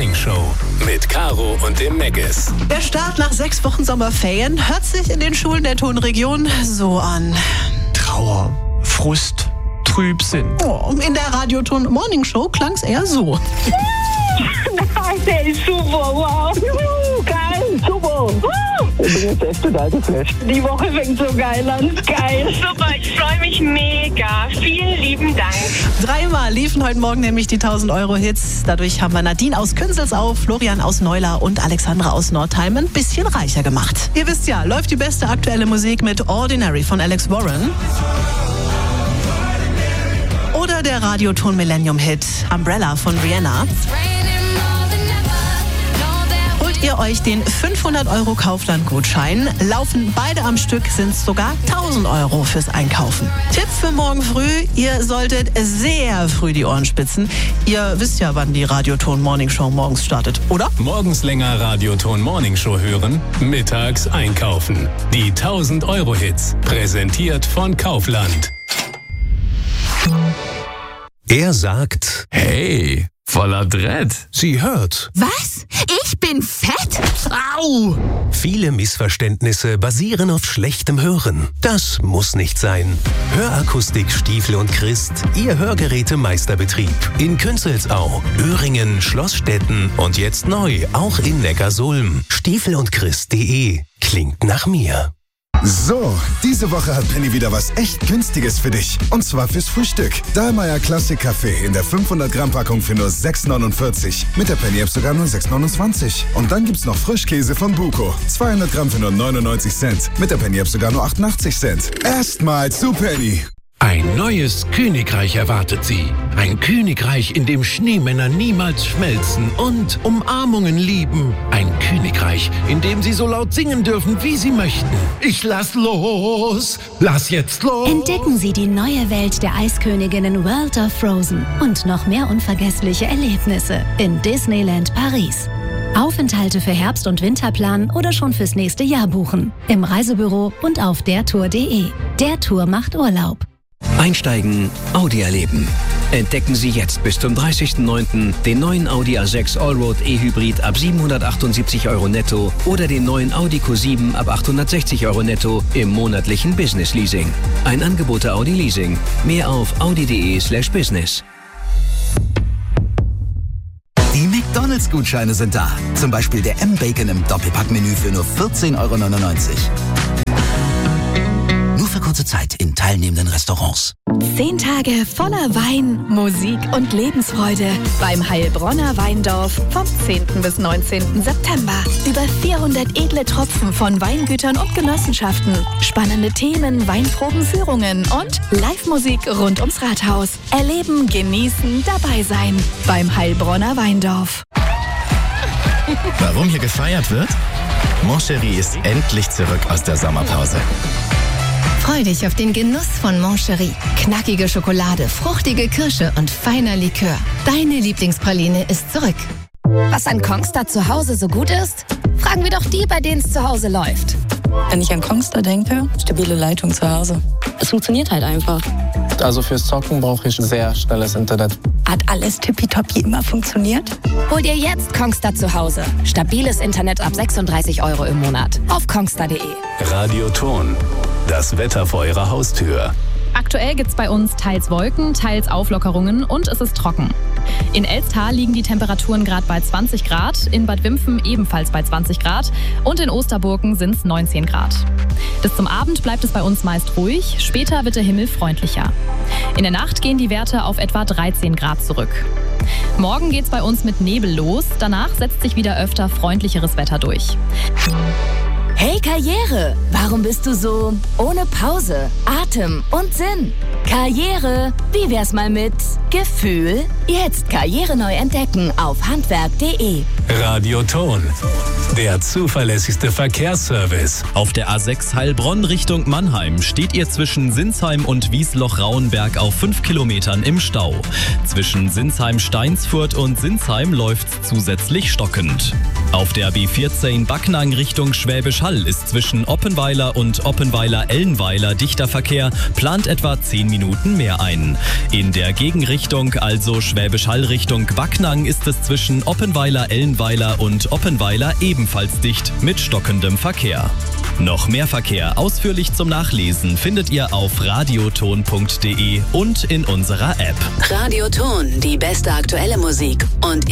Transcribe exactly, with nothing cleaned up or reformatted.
Morning Show mit Caro und dem Meggis. Der Start nach sechs Wochen Sommerferien hört sich in den Schulen der Tonregion so an. Trauer, Frust, Trübsinn. Oh, in der Radioton Morning Show klang es eher so. Nein, der ist super, wow. Juhu, geil, super. Ich bin jetzt echt total geflasht. Die Woche fängt so geil an. Geil. Super, ich freue mich mega. Vielen lieben Dank. Dreimal liefen heute Morgen nämlich die tausend Euro Hits. Dadurch haben wir Nadine aus Künzelsau, Florian aus Neular und Alexandra aus Nordheim ein bisschen reicher gemacht. Ihr wisst ja, läuft die beste aktuelle Musik mit Ordinary von Alex Warren. Oder der Radioton Millennium-Hit Umbrella von Rihanna. Holt ihr euch den fünfhundert Euro Kaufland-Gutschein, laufen beide am Stück, sind sogar tausend Euro fürs Einkaufen. Tipp für morgen früh, ihr solltet sehr früh die Ohren spitzen. Ihr wisst ja, wann die Radioton Morning Show morgens startet, oder? Morgens länger Radioton Morning Show hören, mittags einkaufen. Die tausend Euro Hits, präsentiert von Kaufland. Er sagt, Hey, voller Dread. sie hört. Was? Ich bin fett? Au! Viele Missverständnisse basieren auf schlechtem Hören. Das muss nicht sein. Hörakustik Stiefel und Christ, Ihr Hörgeräte-Meisterbetrieb. In Künzelsau, Öhringen, Schlossstetten und jetzt neu, auch in Neckarsulm. Stiefel und Christ punkt de klingt nach mir. So, diese Woche hat Penny wieder was echt Günstiges für dich. Und zwar fürs Frühstück. Dahlmeier Classic Kaffee in der fünfhundert Gramm Packung für nur sechs neunundvierzig. Mit der Penny App sogar nur sechs neunundzwanzig. Und dann gibt's noch Frischkäse von Buko. zweihundert Gramm für nur neunundneunzig Cent. Mit der Penny App sogar nur achtundachtzig Cent. Erstmal zu Penny. Ein neues Königreich erwartet Sie. Ein Königreich, in dem Schneemänner niemals schmelzen und Umarmungen lieben. Ein Königreich, in dem Sie so laut singen dürfen, wie Sie möchten. Ich lass los! Lass jetzt los! Entdecken Sie die neue Welt der Eisköniginnen World of Frozen und noch mehr unvergessliche Erlebnisse in Disneyland Paris. Aufenthalte für Herbst- und Winterplan oder schon fürs nächste Jahr buchen. Im Reisebüro und auf der tour punkt de. Der Tour macht Urlaub. Einsteigen, Audi erleben. Entdecken Sie jetzt bis zum dreißigsten neunten den neuen Audi A sechs Allroad E-Hybrid ab siebenhundertachtundsiebzig Euro netto oder den neuen Audi Q sieben ab achthundertsechzig Euro netto im monatlichen Business Leasing. Ein Angebot der Audi Leasing. Mehr auf audi punkt de slash business. Die McDonalds-Gutscheine sind da. Zum Beispiel der M-Bacon im Doppelpackmenü für nur vierzehn Euro neunundneunzig. Nur für kurze Zeit in teilnehmenden Restaurants. Zehn Tage voller Wein, Musik und Lebensfreude beim Heilbronner Weindorf vom zehnten bis neunzehnten September. Über vierhundert edle Tropfen von Weingütern und Genossenschaften, spannende Themen, Weinproben, Führungen und Live-Musik rund ums Rathaus. Erleben, genießen, dabei sein beim Heilbronner Weindorf. Warum hier gefeiert wird? Moncherie ist endlich zurück aus der Sommerpause. Freu dich auf den Genuss von Moncherie. Knackige Schokolade, fruchtige Kirsche und feiner Likör. Deine Lieblingspraline ist zurück. Was an Kongstar zu Hause so gut ist? Fragen wir doch die, bei denen es zu Hause läuft. Wenn ich an Kongstar denke, stabile Leitung zu Hause. Es funktioniert halt einfach. Also fürs Zocken brauche ich sehr schnelles Internet. Hat alles tippitoppi immer funktioniert? Hol dir jetzt Kongstar zu Hause. Stabiles Internet ab sechsunddreißig Euro im Monat. Auf kongstar punkt de. Radioton. Das Wetter vor Ihrer Haustür. Aktuell gibt's bei uns teils Wolken, teils Auflockerungen und es ist trocken. In Elsthaar liegen die Temperaturen gerade bei zwanzig Grad, in Bad Wimpfen ebenfalls bei zwanzig Grad und in Osterburgen sind es neunzehn Grad. Bis zum Abend bleibt es bei uns meist ruhig, später wird der Himmel freundlicher. In der Nacht gehen die Werte auf etwa dreizehn Grad zurück. Morgen geht's bei uns mit Nebel los, danach setzt sich wieder öfter freundlicheres Wetter durch. Hey Karriere, warum bist du so ohne Pause, Atem und Sinn? Karriere, wie wär's mal mit Gefühl? Jetzt Karriere neu entdecken auf handwerk punkt de. Radioton. Der zuverlässigste Verkehrsservice. Auf der A sechs Heilbronn Richtung Mannheim steht ihr zwischen Sinsheim und Wiesloch-Rauenberg auf fünf Kilometern im Stau. Zwischen Sinsheim-Steinsfurt und Sinsheim läuft's zusätzlich stockend. Auf der B vierzehn Backnang Richtung Schwäbisch Hall ist zwischen Oppenweiler und Oppenweiler-Ellenweiler dichter Verkehr, plant etwa zehn Minuten Minuten mehr ein. In der Gegenrichtung, also Schwäbisch Hall Richtung Backnang, ist es zwischen Oppenweiler, Ellenweiler und Oppenweiler ebenfalls dicht mit stockendem Verkehr. Noch mehr Verkehr ausführlich zum Nachlesen findet ihr auf radioton punkt de und in unserer App. Radioton, die beste aktuelle Musik und